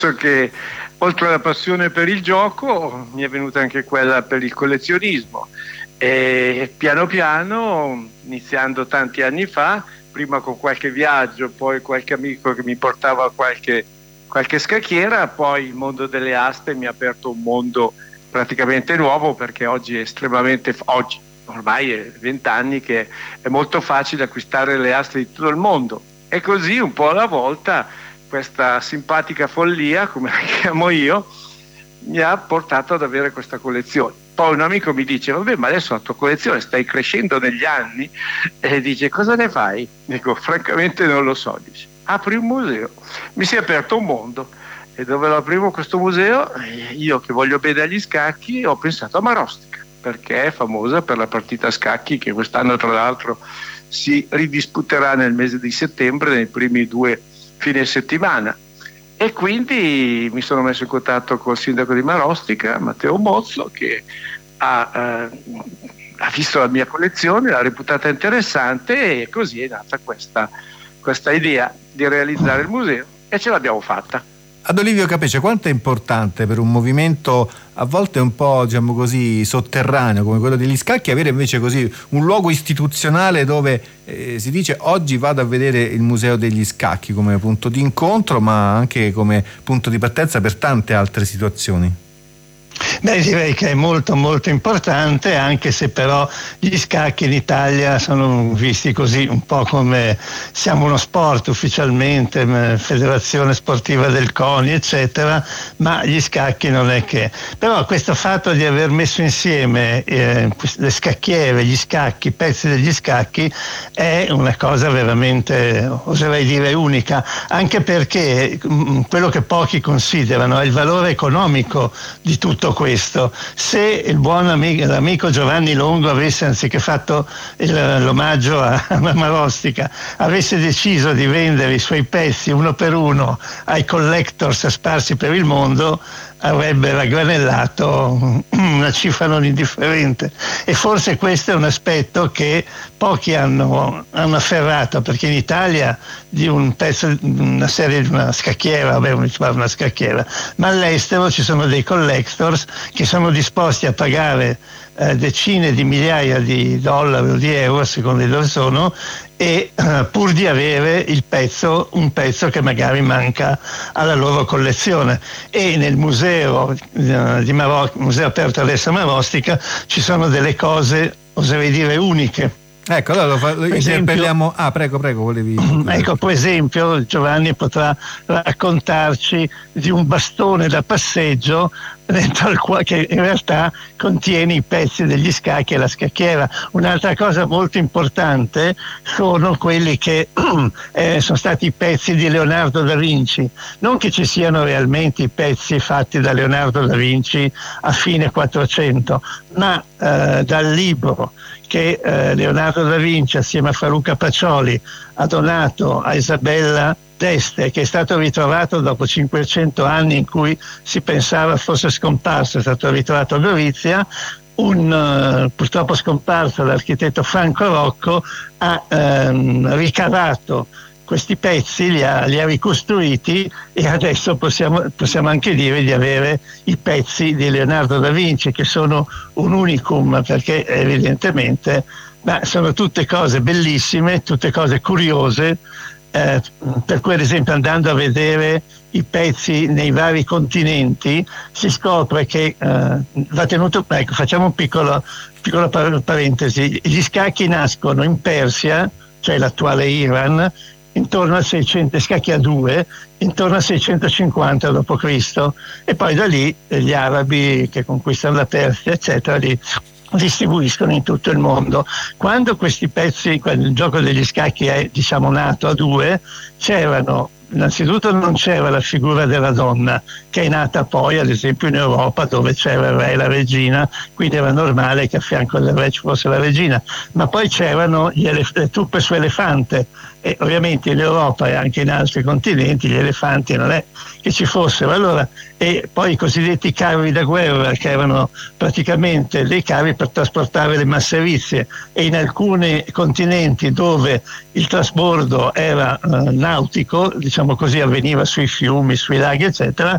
che oltre alla passione per il gioco mi è venuta anche quella per il collezionismo, e piano piano, iniziando tanti anni fa, prima con qualche viaggio, poi qualche amico che mi portava qualche scacchiera, poi il mondo delle aste mi ha aperto un mondo praticamente nuovo, perché oggi ormai è 20 anni che è molto facile acquistare le aste di tutto il mondo, e così un po' alla volta questa simpatica follia, come la chiamo io, mi ha portato ad avere questa collezione. Poi un amico mi dice: vabbè, ma adesso la tua collezione stai crescendo negli anni, e dice: cosa ne fai? Dico: francamente non lo so. Dice: apri un museo. Mi si è aperto un mondo, e dove lo aprivo questo museo? Io, che voglio bene agli scacchi, ho pensato a Marostica, perché è famosa per la partita a scacchi che quest'anno tra l'altro si ridisputerà nel mese di settembre, nei primi 2 fine settimana. E quindi mi sono messo in contatto col sindaco di Marostica, Matteo Mozzo, che ha visto la mia collezione, l'ha reputata interessante, e così è nata questa idea di realizzare il museo, e ce l'abbiamo fatta. Ad Olivio Capece, quanto è importante per un movimento a volte un po', diciamo così, sotterraneo come quello degli scacchi, avere invece così un luogo istituzionale dove si dice: oggi vado a vedere il Museo degli Scacchi, come punto di incontro, ma anche come punto di partenza per tante altre situazioni? Beh, direi che è molto molto importante, anche se però gli scacchi in Italia sono visti così un po' come siamo uno sport ufficialmente, federazione sportiva del CONI eccetera, ma gli scacchi non è che. Però questo fatto di aver messo insieme le scacchiere, gli scacchi, i pezzi degli scacchi è una cosa veramente, oserei dire, unica, anche perché quello che pochi considerano è il valore economico di tutto questo. Se il buon l'amico Giovanni Longo avesse, anziché fatto l'omaggio a Marostica, avesse deciso di vendere i suoi pezzi uno per uno ai collectors sparsi per il mondo, avrebbe raggranellato una cifra non indifferente, e forse questo è un aspetto che pochi hanno afferrato, perché in Italia di un pezzo, una serie di una scacchiera, una scacchiera, ma all'estero ci sono dei collectors che sono disposti a pagare decine di migliaia di dollari o di euro, a seconda di dove sono, e pur di avere un pezzo che magari manca alla loro collezione. E nel museo museo aperto adesso a Marostica ci sono delle cose, oserei dire, uniche. Ecco, allora lo interpelliamo. Prego, volevi. Ecco, per esempio, Giovanni potrà raccontarci di un bastone da passeggio dentro al quale, che in realtà contiene i pezzi degli scacchi e la scacchiera. Un'altra cosa molto importante sono quelli che sono stati i pezzi di Leonardo da Vinci. Non che ci siano realmente i pezzi fatti da Leonardo da Vinci a fine 400, ma dal libro che Leonardo da Vinci assieme a Ferruccio Pacioli ha donato a Isabella d'Este, che è stato ritrovato dopo 500 anni in cui si pensava fosse scomparso, è stato ritrovato a Gorizia. Purtroppo scomparso l'architetto Franco Rocco ha ricavato questi pezzi, li ha ricostruiti, e adesso possiamo anche dire di avere i pezzi di Leonardo da Vinci, che sono un unicum, perché evidentemente sono tutte cose bellissime, tutte cose curiose, per cui ad esempio andando a vedere i pezzi nei vari continenti si scopre che va tenuto, ecco, facciamo un piccola parentesi, gli scacchi nascono in Persia, cioè l'attuale Iran, intorno a 600, scacchi a 2, intorno a 650 d.C. e poi da lì gli arabi che conquistano la Persia eccetera li distribuiscono in tutto il mondo. Quando questi pezzi, quando il gioco degli scacchi è nato a 2, innanzitutto non c'era la figura della donna, che è nata poi ad esempio in Europa, dove c'era il re e la regina, quindi era normale che a fianco del re ci fosse la regina, ma poi c'erano le truppe su elefante, e ovviamente in Europa e anche in altri continenti gli elefanti non è che ci fossero. Allora, e poi i cosiddetti carri da guerra, che erano praticamente dei carri per trasportare le masserizie, e in alcuni continenti dove il trasbordo era nautico, diciamo così, avveniva sui fiumi, sui laghi eccetera,